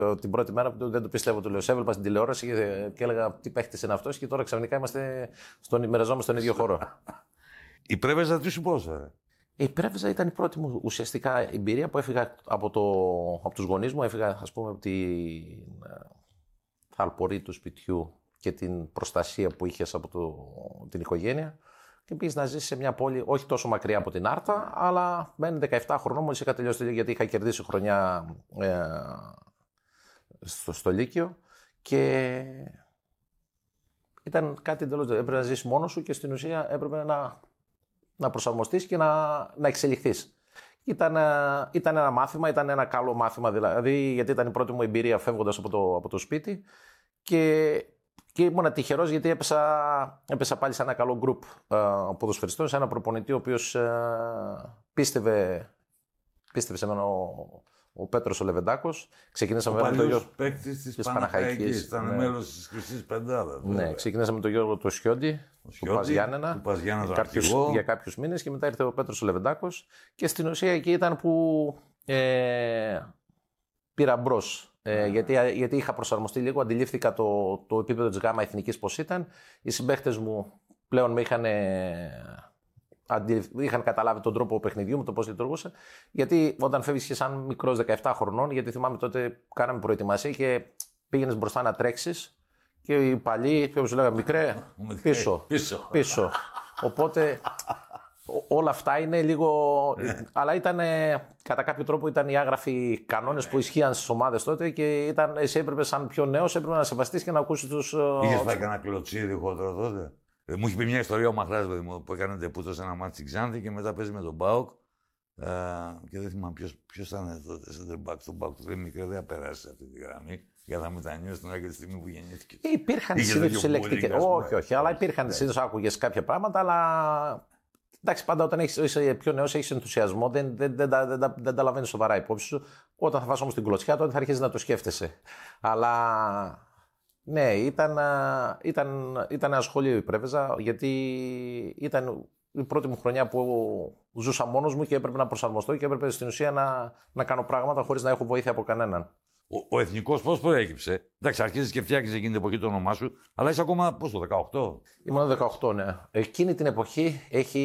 την πρώτη μέρα που δεν το πιστεύω. Του λέω: σε έβλεπα στην τηλεόραση και έλεγα τι παίχτης είναι αυτός, και τώρα ξαφνικά μοιραζόμαστε στον ίδιο χώρο. Η Πρέβεζα τι σου πώς? Η Πρέβεζα ήταν η πρώτη μου ουσιαστικά εμπειρία που έφυγα από τους γονείς μου. Έφυγα, ας πούμε, από την θαλπορή του σπιτιού και την προστασία που είχες από την οικογένεια. Και πήγες να ζήσεις σε μια πόλη όχι τόσο μακριά από την Άρτα, αλλά μένει 17 χρονών μόλις είχα τελειώσει, γιατί είχα κερδίσει χρονιά στο Λύκειο. Και ήταν κάτι εντελώς. Έπρεπε να ζήσεις μόνος σου και στην ουσία έπρεπε να προσαρμοστείς και να εξελιχθείς. Ήταν ένα μάθημα, ήταν ένα καλό μάθημα δηλαδή, γιατί ήταν η πρώτη μου εμπειρία φεύγοντας από το σπίτι και ήμουν τυχερός γιατί έπεσα πάλι σε ένα καλό γκρουπ ποδοσφαιριστών, σε ένα προπονητή ο οποίος πίστευε σε μένα, ο Πέτρος ο Λεβεντάκος. Ξεκινήσαμε με τον Γιώργο. Παίκτης της Παναχαϊκής. Ήταν μέλος της Χρυσής Πεντάδας. Ναι, ξεκινήσαμε με τον Γιώργο το Σιόντι, του Παζιάννενα, για κάποιους μήνες, και μετά ήρθε ο Πέτρος ο Λεβεντάκος. Και στην ουσία εκεί ήταν που πήρα μπρος. Γιατί είχα προσαρμοστεί λίγο, αντιλήφθηκα το επίπεδο της ΓΑΜΑ Εθνικής πώς ήταν. Οι συμπαίχτες μου πλέον με είχαν καταλάβει τον τρόπο παιχνιδιού μου, το πώς λειτουργούσα. Γιατί όταν φεύγεις και σαν μικρός 17 χρονών, γιατί θυμάμαι τότε κάναμε προετοιμασία και πήγαινες μπροστά να τρέξεις και οι παλιοί, όπως λέγαμε, μικρέ, πίσω. Οπότε όλα αυτά είναι λίγο. Αλλά ήταν κατά κάποιο τρόπο ήταν οι άγραφοι κανόνες που ισχύαν στις ομάδες τότε και εσύ έπρεπε, σαν πιο νέος, έπρεπε να σεβαστείς και να ακούσεις τους. Είχες πάει κανένα κλωτσίδι χοντρό τότε? Μου είχε πει μια ιστορία ο Μαχράς που έκανε τεπούτο σε ένα μάτι στην Ξάνθη και μετά παίζει με τον ΠΑΟΚ. Και δεν θυμάμαι ποιος ήταν τότε, center back του ΠΑΟΚ. Του λέει: μικρέ, δεν θα περάσει αυτή τη γραμμή για να μετανιώσει την ώρα και τη στιγμή που γεννήθηκε. Υπήρχαν συνήθως ελεκτικές. Όχι, αλλά υπήρχαν συνήθως, άκουγες κάποια πράγματα, αλλά. Εντάξει, πάντα όταν είσαι πιο νέος, έχεις ενθουσιασμό, δεν τα λαβαίνεις σοβαρά υπόψη σου. Όταν θα φας όμως την κλωτσιά, τότε θα αρχίσεις να το σκέφτεσαι. Αλλά. Ναι, ήταν ένα σχολείο η Πρέβεζα, γιατί ήταν η πρώτη μου χρονιά που ζούσα μόνος μου και έπρεπε να προσαρμοστώ και έπρεπε στην ουσία να κάνω πράγματα χωρίς να έχω βοήθεια από κανέναν. Ο εθνικός πώς προέκυψε? Εντάξει, αρχίζεις και φτιάχνεις εκείνη την εποχή το όνομά σου, αλλά είσαι ακόμα, πώς, το 18? Ήμουν 18, ναι. Εκείνη την εποχή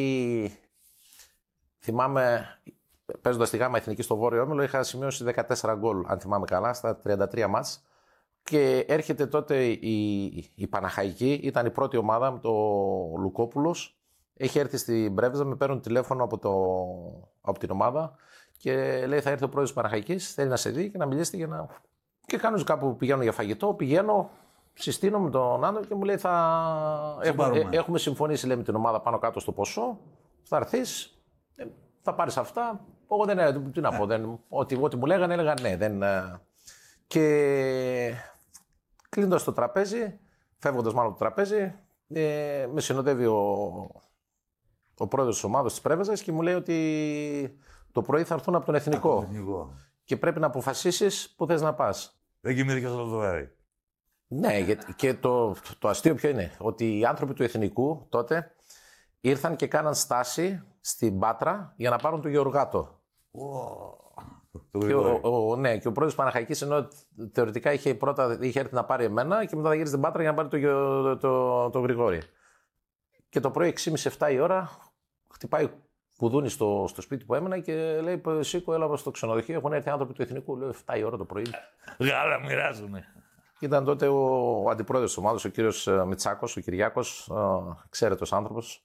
θυμάμαι, παίζοντας τη ΓΑΜΑ Εθνική στο Βόρειο Όμιλο, είχα σημειώσει 14 γκολ, αν θυμάμαι καλά, στα 33 μάτς. Και έρχεται τότε η Παναχαϊκή, ήταν η πρώτη ομάδα με το Λουκόπουλος. Έχει έρθει στην Πρέβεζα, με παίρνουν τηλέφωνο από την ομάδα και λέει: θα έρθει ο πρόεδρος της Παναχαϊκής, θέλει να σε δει και να μιλήσει Και κάνω κάπου, πηγαίνω για φαγητό, συστήνω με τον άντρα και μου λέει: έχουμε συμφωνήσει, λέει, με την ομάδα πάνω κάτω στο ποσό, θα έρθεις, θα πάρεις αυτά. Εγώ τι να πω, ό,τι μου λέγανε, έλεγα ναι, Και κλείνοντας το τραπέζι, φεύγοντας μάλλον το τραπέζι, με συνοδεύει ο πρόεδρος της ομάδας της Πρέβεζας και μου λέει ότι το πρωί θα έρθουν από τον Εθνικό. Και πρέπει να αποφασίσεις που θες να πας. Δεν κοιμήθηκες όλο το βράδυ? Ναι, και το αστείο ποιο είναι? Ότι οι άνθρωποι του Εθνικού τότε ήρθαν και κάναν στάση στην Πάτρα για να πάρουν το Γεωργάτο. Ναι, και ο πρόεδρος Παναχαϊκής, ενώ θεωρητικά είχε έρθει να πάρει εμένα και μετά θα γύρισε στην Πάτρα για να πάρει το Γρηγόρη. Και το πρωί 6.30-7 η ώρα χτυπάει κουδούνι στο σπίτι που έμενα και λέει: σήκω, έλα στο ξενοδοχείο. Έχουν έρθει άνθρωποι του Εθνικού. Λέω: 7 η ώρα το πρωί. Γάλα μοιράζουνε. Ήταν τότε ο αντιπρόεδρος της ομάδας, ο κύριος Μητσάκος, ο Κυριάκος, ξέρετος άνθρωπος.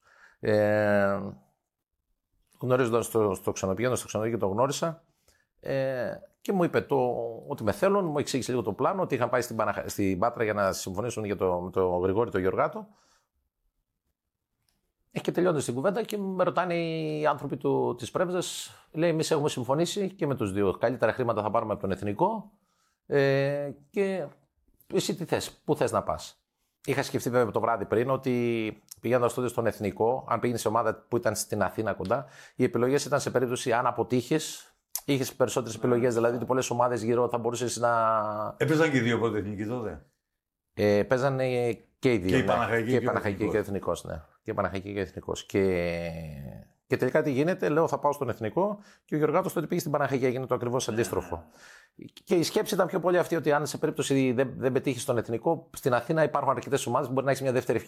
Γνωρίζοντας στο ξενοδοχείο, το γνώρισα. Και μου είπε ότι με θέλουν, μου εξήγησε λίγο το πλάνο, ότι είχαν πάει στην Πάτρα για να συμφωνήσουν με τον Γρηγόρη το Γεωργάτο. Και τελειώνοντας την κουβέντα και με ρωτάνε οι άνθρωποι της Πρέβεζας, λέει: εμείς έχουμε συμφωνήσει και με τους δύο. Καλύτερα χρήματα θα πάρουμε από τον Εθνικό. Και εσύ τι θες, πού θες να πας? Είχα σκεφτεί βέβαια το βράδυ πριν ότι πηγαίνοντας τότε στον Εθνικό, αν πήγαινε σε ομάδα που ήταν στην Αθήνα κοντά, οι επιλογές ήταν σε περίπτωση αν αποτύχεις. Είχες περισσότερες επιλογές, δηλαδή ότι πολλές ομάδες γύρω θα μπορούσες να. Έπαιζαν και οι δύο πρώτοι εθνικοί τότε? Παίζανε και οι δύο. Και η Παναχαϊκή και ο Εθνικός. Ναι. Και η Παναχαϊκή και ο Εθνικός. Και Και τελικά τι γίνεται, λέω θα πάω στον Εθνικό και ο Γεωργάτος τότε πήγε στην Παναχαϊκή, έγινε το ακριβώς αντίστροφο. Και η σκέψη ήταν πιο πολύ αυτή ότι αν σε περίπτωση δεν πετύχει στον Εθνικό, στην Αθήνα υπάρχουν αρκετές ομάδες που μπορεί να έχει μια δεύτερη ευκαιρία.